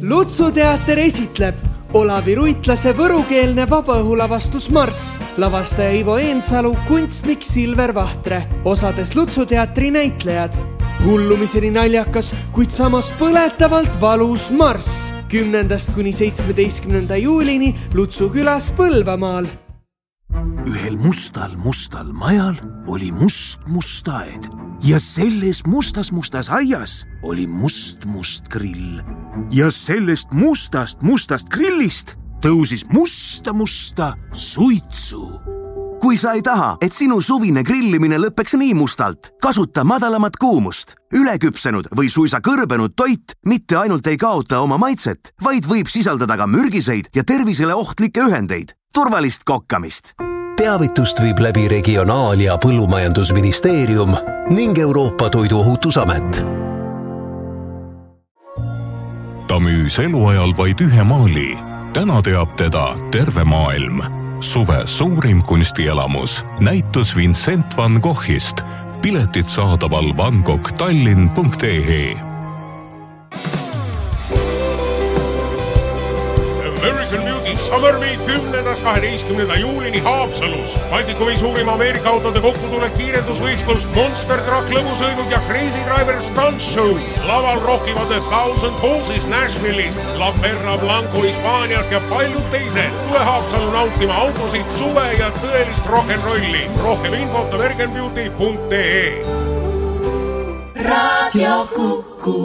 Lutsuteater esitleb Olavi Ruitlase võrukeelne vabaõhulavastus Marss, lavastaja Ivo Eensalu, kunstnik Silver Vahtre, osades Lutsuteatri näitlejad. Hullumiseni naljakas, kuid samas põletavalt valus Marss. 10. kuni 17. juulini Lutsu külas Põlvamaal. Ühel mustal majal oli must aed ja selles mustas aias oli must grill. Ja sellest mustast grillist tõusis musta suitsu. Kui sa ei taha, et sinu suvine grillimine lõpeks nii mustalt, kasuta madalamat kuumust. Üleküpsenud või suisa kõrbenud toit mitte ainult ei kaota oma maitset, vaid võib sisaldada ka mürgiseid ja tervisele ohtlikke ühendeid. Turvalist kokkamist! Teavitust viib läbi Regionaal- ja Põllumajandusministeerium ning Euroopa Toiduohutusamet. Ta müüs eluajal vaid ühe maali. Täna teab teda terve maailm. Suve suurim kunstielamus. Näitus Vincent van Goghist. Piletid saadaval vangochtallinn.ee. American Beauty Summer Week 10.–12. juulini Haapsalus. Baltikumi suurim Ameerika autode kokkutulek kiirendusvõistlus, Monster Truck lõbusõidud ja Crazy Driver Stunt Show. Laval rockivad The Thousand Horses Nashville'ist, La Perra Blanco Hispaaniast ja paljud teised. Tule Haapsalu nautima autosid, suve ja tõelist rock'n'rolli. Rohkem infot americanbeauty.ee. Radio Kuku.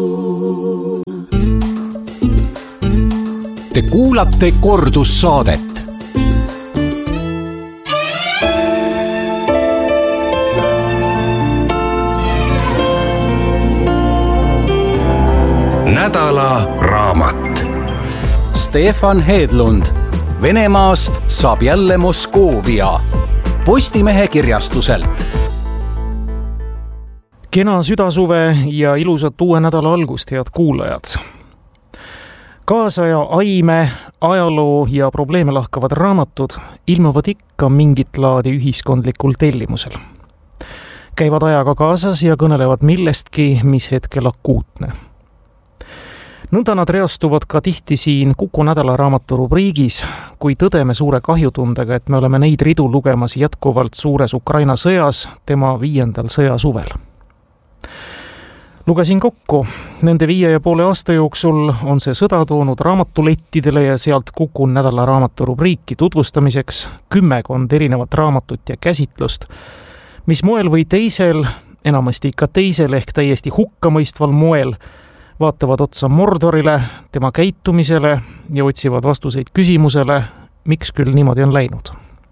Te kuulate kordussaadet. Nädala raamat. Stefan Hedlund. Venemaast saab jälle Moskoovia. Postimehe kirjastuselt. Kena südasuve ja ilusat uue nädala algust, head kuulajad. Kaasaja aime, ajaloo ja probleeme lahkavad raamatud ilmuvad ikka mingit laadi ühiskondlikul tellimusel. Käivad ajaga kaasas ja kõnelevad millestki, mis hetkel akuutne. Nõnda nad reastuvad ka tihti siin Kuku nädala raamatu rubriigis, kui tõdeme suure kahjutundega, et me oleme neid ridu lugemas jätkuvalt suures Ukraina sõjas, tema 5. sõjasuvel. Lugesin kokku, nende 5,5 aasta jooksul on see sõda toonud raamatulettidele ja sealt Kuku nädala raamatu rubriiki tutvustamiseks 10 erinevat raamatut ja käsitlust, mis moel või teisel, enamasti ikka teisel ehk täiesti hukkamõistval moel, vaatavad otsa Mordorile, tema käitumisele ja otsivad vastuseid küsimusele, miks küll niimoodi on läinud.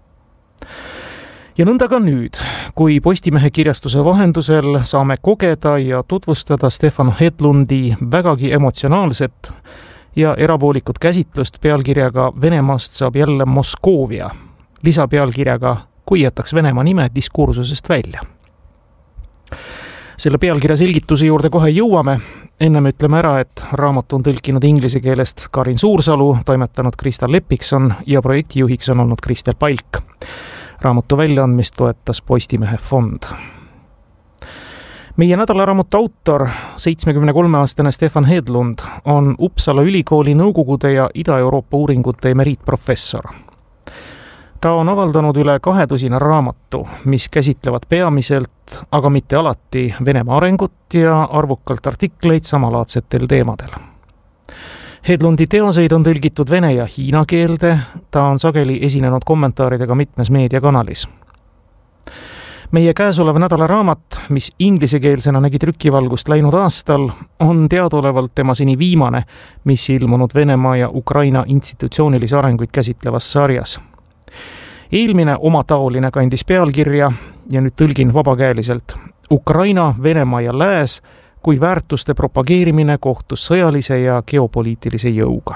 Ja nõnda ka nüüd, kui Postimehe kirjastuse vahendusel saame kogeda ja tutvustada Stefan Hedlundi vägagi emotsionaalset ja erapoolikut käsitlust pealkirjaga Venemaast saab jälle Moskoovia, lisapealkirjaga kui jätaks Venemaa nime diskursusest välja. Selle pealkirja selgituse juurde kohe jõuame. Ennem ütleme ära, et raamat on tõlkinud inglise keelest Karin Suursalu, toimetanud Krista Lepikson ja projektijuhiks on olnud Kristel Palk. Raamatu väljaandmist toetas Postimehe fond. Meie nädalaraamatu autor, 73-aastane Stefan Hedlund, on Uppsala ülikooli Nõukogude ja Ida-Euroopa uuringute emeriitprofessor. Ta on avaldanud üle 20 raamatu, mis käsitlevad peamiselt, aga mitte alati Venemaa arengut ja arvukalt artikleid samalaadsetel teemadel. Hedlundi teoseid on tõlgitud vene ja hiina keelde, ta on sageli esinenud kommentaaridega mitmes meediakanalis. Meie käesolev nädala raamat, mis inglisekeelsena nägi trükivalgust läinud aastal, on teadaolevalt tema seni viimane, mis ilmunud Venemaa ja Ukraina institutsioonilisi arenguid käsitlevas sarjas. Eelmine omataoline kandis pealkirja, ja nüüd tõlgin vabakäeliselt, Ukraina, Venemaa ja Lääs kui väärtuste propageerimine kohtus sõjalise ja geopoliitilise jõuga.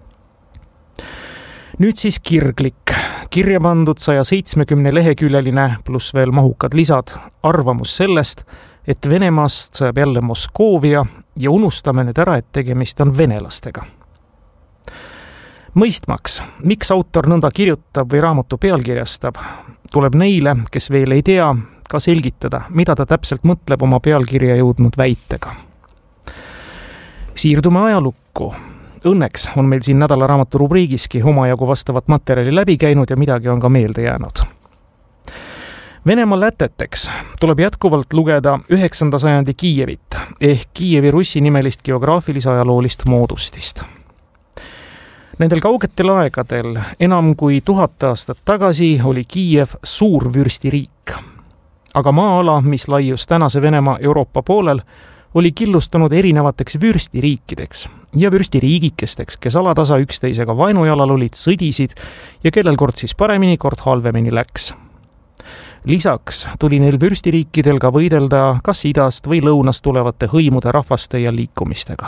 Nüüd siis kirglik, kirja pandud 170 leheküljeline pluss veel mahukad lisad, arvamus sellest, et Venemaast saab jälle Moskoovia ja unustame nüüd ära, et tegemist on venelastega. Mõistmaks, miks autor nõnda kirjutab või raamatu pealkirjastab, tuleb neile, kes veel ei tea, ka selgitada, mida ta täpselt mõtleb oma pealkirja jõudnud väitega. Siirdume ajalukku. Õnneks on meil siin nädalaraamatu rubriigiski omajagu vastavat materjali läbi käinud ja midagi on ka meelde jäänud. Venemaa läteteks tuleb jätkuvalt lugeda 9. sajandi Kiievit ehk Kiievi Russi nimelist geograafilise ajaloolist moodustist. Nendel kaugetel aegadel enam kui 1000 aastat tagasi oli Kiiev suur vürstiriik. Aga maa-ala, mis laius tänase Venemaa Euroopa poolel, oli killustunud erinevateks vürstiriikideks ja vürstiriigikesteks, kes alatasa üksteisega vaenujalal olid, sõdisid ja kellel kord siis paremini, kord halvemini läks. Lisaks tuli neil vürstiriikidel ka võidelda kas idast või lõunast tulevate hõimude, rahvaste ja liikumistega.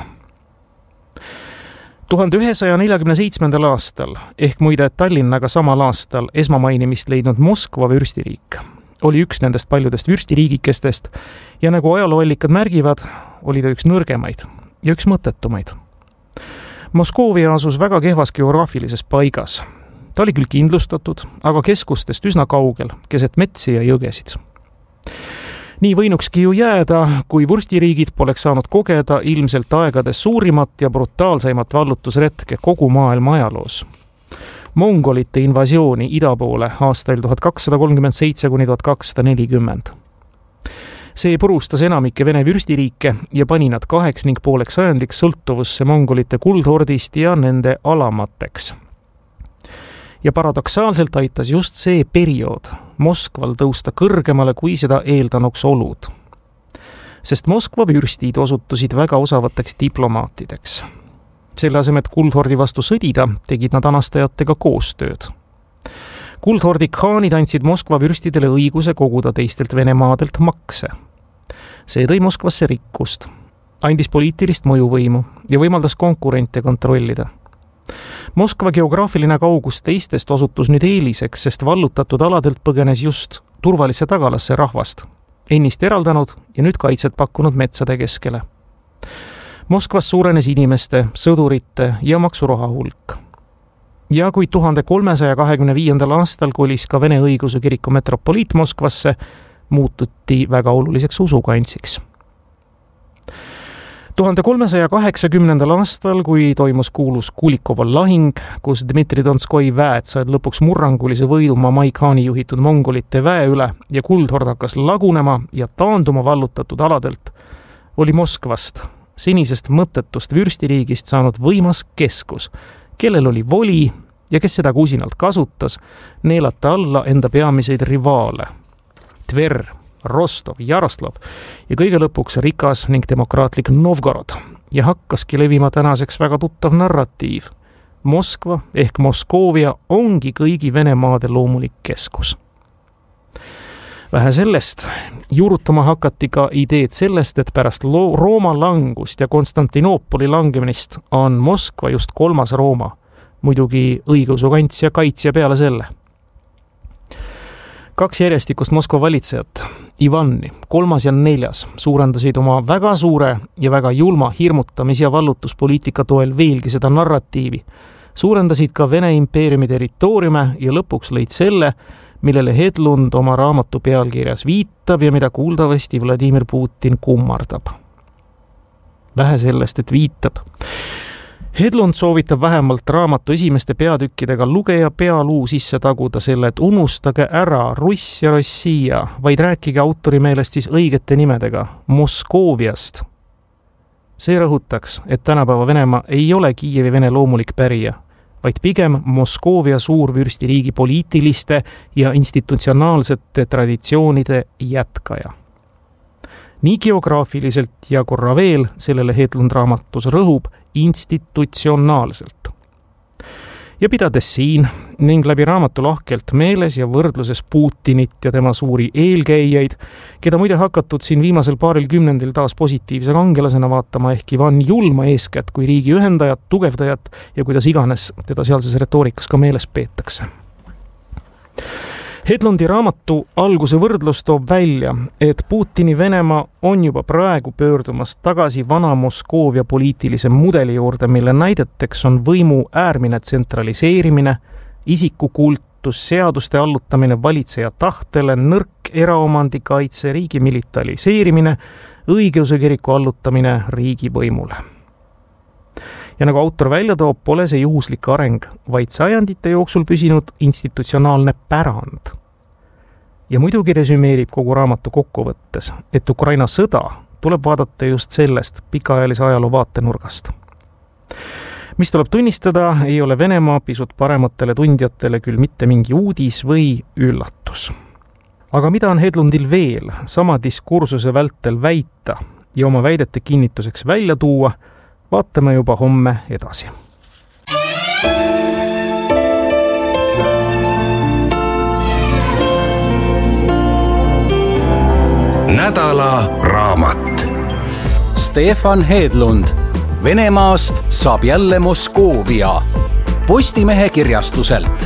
1147. aastal, ehk muide Tallinnaga samal aastal esmamainimist leidnud Moskva vürstiriik, oli üks nendest paljudest vürstiriigikestest ja nagu ajalooallikad märgivad, oli ta üks nõrgemaid ja üks mõttetumaid. Moskoovia asus väga kehvas geograafilises paigas. Ta oli küll kindlustatud, aga keskustest üsna kaugel, keset metsi ja jõgesid. Nii võinukski ju jääda, kui vürstiriigid poleks saanud kogeda ilmselt aegades suurimat ja brutaalseimat vallutusretke kogu maailma ajaloos. Mongolite invasiooni ida poole aastail 1237–1240. See purustas enamike Vene vürstiriike ja pani nad 2,5 sajandiks sõltuvusse mongolite kuldhordist ja nende alamateks. Ja paradoksaalselt aitas just see periood Moskval tõusta kõrgemale, kui seda eeldanuks olud. Sest Moskva vürstid osutusid väga osavateks diplomaatideks. Selle asemel, et kuldhordi vastu sõdida, tegid nad anastajatega koostööd. Kuldhordi khaanid andsid Moskva vürstidele õiguse koguda teistelt Venemaadelt makse. See tõi Moskvasse rikkust, andis poliitilist mõjuvõimu ja võimaldas konkurente kontrollida. Moskva geograafiline kaugus teistest osutus nüüd eeliseks, sest vallutatud aladelt põgenes just turvalisse tagalasse rahvast, ennist eraldanud ja nüüd kaitset pakkunud metsade keskele. Moskvas suurenes inimeste, sõdurite ja maksuroha hulk. Ja kui 1325. aastal kolis ka Vene õigeusu kiriku metropoliit Moskvasse, muututi väga oluliseks usukantsiks. 1380. aastal, kui toimus kuulus Kulikova lahing, kus Dmitri Donskoi väed said lõpuks murrangulise võidu Mamai Khani juhitud mongolite väe üle ja kuldhord hakkas lagunema ja taanduma vallutatud aladelt, oli Moskvast, senisest mõttetust vürstiriigist saanud võimas keskus, kellel oli voli ja kes seda kusinalt kasutas, neelata alla enda peamiseid rivaale. Tver, Rostov, Jaroslav ja kõige lõpuks rikas ning demokraatlik Novgorod ja hakkaski levima tänaseks väga tuttav narratiiv. Moskva ehk Moskoovia ongi kõigi Venemaade loomulik keskus. Vähe sellest, juurutama hakati ka ideed sellest, et pärast Rooma langust ja Konstantinoopoli langemist on Moskva just 3. Rooma, muidugi õigeusu kants ja kaitsja peale selle. 2 järjestikust Moskva valitsejat, Ivani, 3. ja 4. suurendasid oma väga suure ja väga julma hirmutamis- ja vallutuspoliitika toel veelgi seda narratiivi, suurendasid ka Vene impeeriumi territooriume ja lõpuks lõid selle, millele Hedlund oma raamatu pealkirjas viitab ja mida kuuldavasti Vladimir Putin kummardab. Vähe sellest, et viitab. Hedlund soovitab vähemalt raamatu esimeste peatükkidega lugeja pealuu sisse taguda selle, et unustage ära Russ ja Rossija, vaid rääkige autori meelest siis õigete nimedega Moskooviast. See rõhutaks, et tänapäeva Venemaa ei ole Kiievi Vene loomulik pärija, vaid pigem Moskoovia suurvürstiriigi poliitiliste ja institutsionaalsete traditsioonide jätkaja. Nii geograafiliselt ja korra veel sellele Hedlund raamatus rõhub institutsionaalselt. Ja pidades siin ning läbi raamatu lahkelt meeles ja võrdluses Putinit ja tema suuri eelkäijaid, keda muide hakatud siin viimasel paaril kümnendil taas positiivse kangelasena vaatama ehk Ivan Julma eeskätt kui riigi ühendajat, tugevdajat ja kuidas iganes teda sealses retoorikas ka meeles peetakse. Hedlundi raamatu alguse võrdlus toob välja, et Putini Venemaa on juba praegu pöördumas tagasi vana Moskoovia poliitilise mudeli juurde, mille näideteks on võimu äärmine tsentraliseerimine, isikukultus, seaduste allutamine valitseja tahtele, nõrk eraomandi kaitse, riigi militariseerimine, õigeusu kiriku allutamine riigi võimule. Ja nagu autor välja toob, pole see juhuslik areng, vaid sajandite jooksul püsinud institutsionaalne pärand. Ja muidugi resümeerib kogu raamatu kokkuvõttes, et Ukraina sõda tuleb vaadata just sellest pikaajalise ajaloo vaatenurgast. Mis tuleb tunnistada, ei ole Venemaa pisut parematele tundjatele küll mitte mingi uudis või üllatus. Aga mida on Hedlundil veel sama diskursuse vältel väita ja oma väidete kinnituseks välja tuua, vaatame juba homme edasi. Nädala raamat. Stefan Hedlund. Venemaast saab jälle Moskoovia. Postimehe kirjastuselt.